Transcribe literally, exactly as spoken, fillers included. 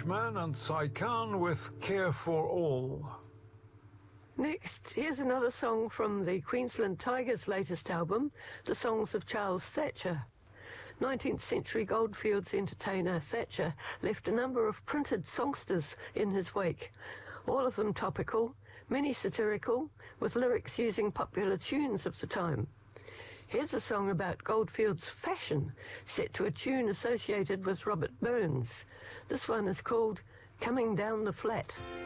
Bushman and Sai Khan with Care for All. Next, here's another song from the Queensland Tigers' latest album, The Songs of Charles Thatcher. nineteenth century Goldfields entertainer Thatcher left a number of printed songsters in his wake, all of them topical, many satirical, with lyrics using popular tunes of the time. Here's a song about Goldfields' fashion, set to a tune associated with Robert Burns. This one is called Coming Down the Flat.